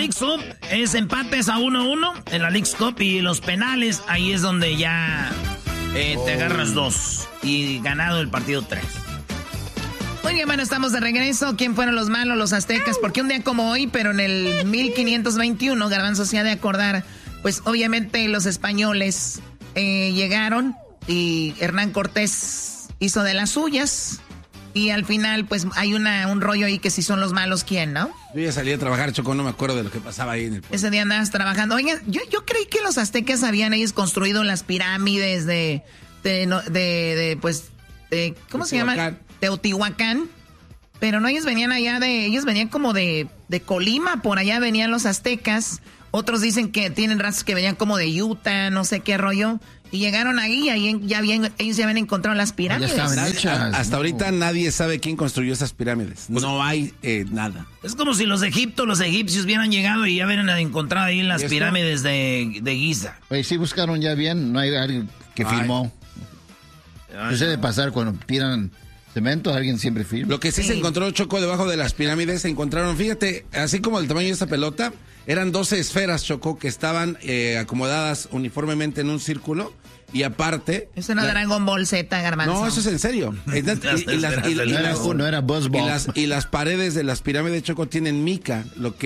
Leagues Cup es empates a 1-1 en la Leagues Cup, y los penales, ahí es donde ya te agarras 2 y ganado el partido 3. Muy bien, bueno, estamos de regreso. ¿Quién fueron los malos? Los aztecas. Porque un día como hoy, pero en el 1521, Garbanzo se ha de acordar, pues obviamente los españoles llegaron y Hernán Cortés hizo de las suyas. Y al final, pues hay un rollo ahí que si son los malos, ¿quién, no? Yo ya salí a trabajar, Choco, no me acuerdo de lo que pasaba ahí en el pueblo. Ese día andabas trabajando. Oigan, yo creí que los aztecas habían ellos construido las pirámides ¿cómo se llama? Teotihuacán. Pero no, ellos venían como de Colima, por allá venían los aztecas. Otros dicen que tienen rastros que venían como de Utah, no sé qué rollo. Y llegaron ahí y ellos ya habían encontrado las pirámides. Ya estaban hechas. Hasta ahorita nadie sabe quién construyó esas pirámides. No hay nada. Es como si los egipcios hubieran llegado y ya hubieran encontrado ahí las pirámides de Giza. Oye, sí buscaron ya bien, no hay alguien que firmó. Eso debe pasar cuando tiran cemento, alguien siempre firma. Lo que sí se encontró, Choco, debajo de las pirámides, se encontraron, fíjate, así como el tamaño de esta pelota, eran 12 esferas, Choco, que estaban acomodadas uniformemente en un círculo, y aparte... Eso no era Dragon Ball Z, Garbanzo. No, eso es en serio. No era Buzz Ball. Y las paredes de las pirámides, Choco, tienen mica, lo que